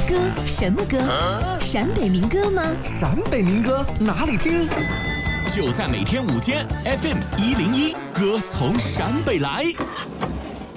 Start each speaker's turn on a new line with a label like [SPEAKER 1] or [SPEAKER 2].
[SPEAKER 1] 歌什么歌？陕北民歌吗？
[SPEAKER 2] 陕北民歌哪里听？
[SPEAKER 3] 就在每天午间 FM 101，歌从陕北来。